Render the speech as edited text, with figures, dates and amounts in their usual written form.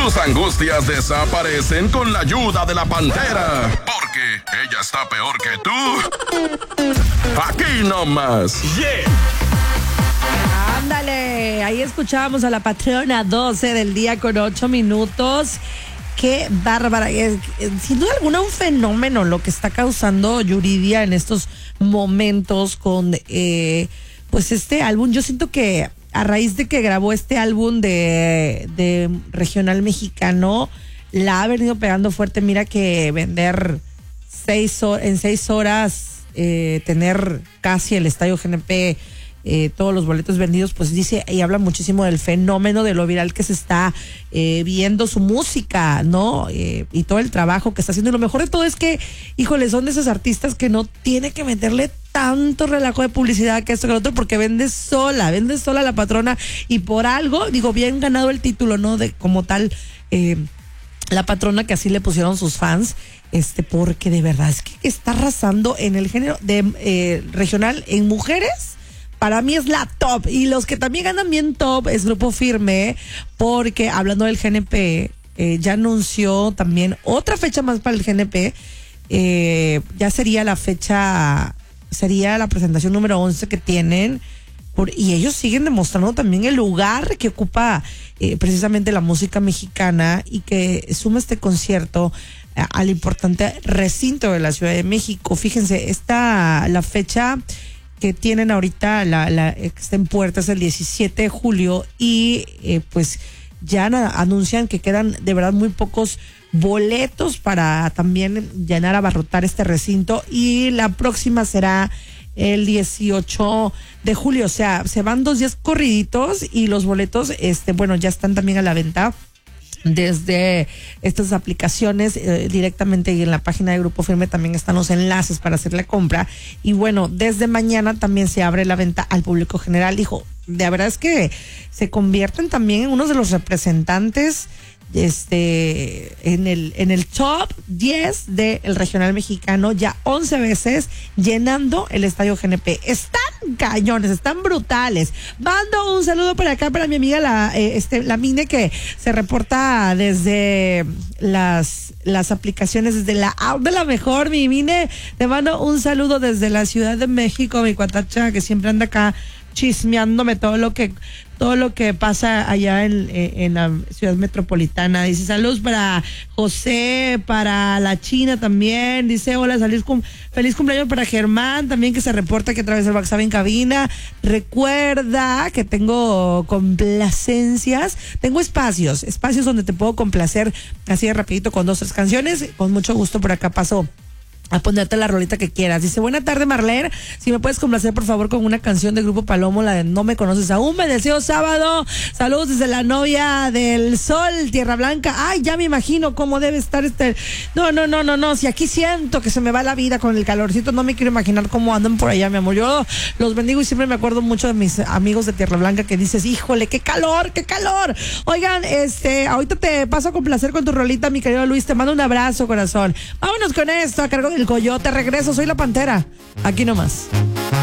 Tus angustias desaparecen con la ayuda de la Pantera. Porque ella está peor que tú. Aquí nomás. Yeah. Ándale, ahí escuchábamos a la patrona 12 del día con 8 minutos. Qué bárbara. Sin duda alguna un fenómeno lo que está causando Yuridia en estos momentos con pues este álbum. Yo siento que a raíz de que grabó este álbum de regional mexicano, la ha venido pegando fuerte. Mira que vender en 6 horas, tener casi el estadio GNP, todos los boletos vendidos, pues dice y habla muchísimo del fenómeno, de lo viral que se está viendo su música, ¿no? Y todo el trabajo que está haciendo. Y lo mejor de todo es que, híjole, son de esos artistas que no tiene que meterle tanto relajo de publicidad que esto que lo otro, porque vende sola la patrona, y por algo, digo, bien ganado el título, ¿no? De como tal, la patrona, que así le pusieron sus fans, porque de verdad es que está arrasando en el género de regional en mujeres. Para mí es la top. Y los que también ganan bien top es Grupo Firme, porque hablando del GNP, ya anunció también otra fecha más para el GNP. Ya sería la presentación número 11 que tienen. Y ellos siguen demostrando también el lugar que ocupa precisamente la música mexicana, y que suma este concierto al importante recinto de la Ciudad de México. Fíjense, la fecha que tienen ahorita, que está en puerta, es el 17 de julio, y pues ya anuncian que quedan de verdad muy pocos boletos para también llenar, abarrotar este recinto, y la próxima será el 18 de julio, o sea, se van 2 días corriditos, y los boletos, bueno, ya están también a la venta desde estas aplicaciones, directamente, y en la página de Grupo Firme también están los enlaces para hacer la compra. Y bueno, desde mañana también se abre la venta al público general. Dijo, de verdad es que se convierten también en uno de los representantes en el top 10 del regional mexicano, ya 11 veces llenando el estadio GNP. Están cañones, están brutales. Mando un saludo por acá para mi amiga la Mine, que se reporta desde las aplicaciones, desde la app de la mejor. Mi Mine, te mando un saludo desde la Ciudad de México, mi cuatacha, que siempre anda acá chismeándome todo lo que pasa allá en la ciudad metropolitana. Dice, saludos para José, para la China también. Dice, hola, feliz cumpleaños para Germán también, que se reporta que a través del WhatsApp en cabina. Recuerda que tengo complacencias, tengo espacios donde te puedo complacer así de rapidito con 2 o 3 canciones. Con mucho gusto por acá paso a ponerte la rolita que quieras. Dice, buena tarde, Marlene, si me puedes complacer por favor con una canción de Grupo Palomo, la de No me conoces aún. Me deseo sábado. Saludos desde la novia del sol, Tierra Blanca. Ay, ya me imagino cómo debe estar No, si aquí siento que se me va la vida con el calorcito, no me quiero imaginar cómo andan por allá, mi amor. Yo los bendigo y siempre me acuerdo mucho de mis amigos de Tierra Blanca, que dices, híjole, qué calor. Oigan, ahorita te paso a complacer con tu rolita, mi querido Luis. Te mando un abrazo, corazón. Vámonos con esto a cargo del Coyote. Regreso, soy la Pantera. Aquí nomás.